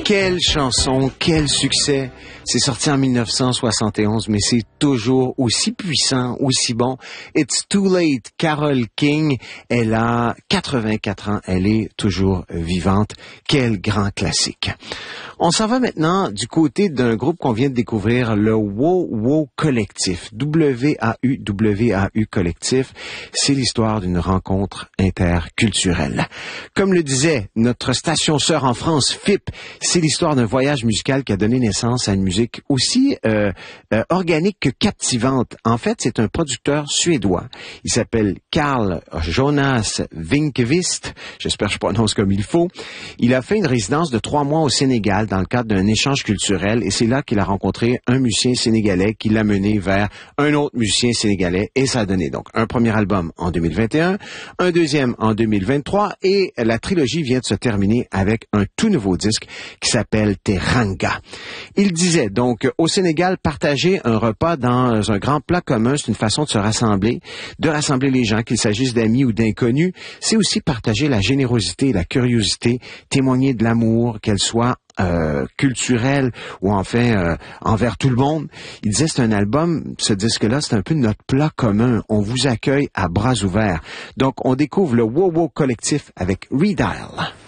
Quelle chanson, quel succès. C'est sorti en 1971, mais c'est toujours aussi puissant, aussi bon. It's Too Late, Carole King. Elle a 84 ans, elle est toujours vivante. Quel grand classique. On s'en va maintenant du côté d'un groupe qu'on vient de découvrir, le Wow Wow Collectif. W-A-U Collectif. C'est l'histoire d'une rencontre interculturelle. Comme le disait notre station sœur en France, FIP, c'est l'histoire d'un voyage musical qui a donné naissance à une musique aussi organique que captivante. En fait, c'est un producteur suédois. Il s'appelle Carl Jonas Winkvist. J'espère que je prononce comme il faut. Il a fait une résidence de 3 mois au Sénégal dans le cadre d'un échange culturel et c'est là qu'il a rencontré un musicien sénégalais qui l'a mené vers un autre musicien sénégalais et ça a donné donc un premier album en 2021, un deuxième en 2023 et la trilogie vient de se terminer avec un tout nouveau disque qui s'appelle Teranga. Il disait donc au Sénégal, partager un repas dans un grand plat commun, c'est une façon de se rassembler, de rassembler les gens, qu'il s'agisse d'amis ou d'inconnus. C'est aussi partager la générosité, la curiosité, témoigner de l'amour, qu'elle soit culturel ou enfin envers tout le monde. Il disait c'est un album, ce disque-là, c'est un peu notre plat commun. On vous accueille à bras ouverts. Donc on découvre le Wow Wow Collectif avec Redial.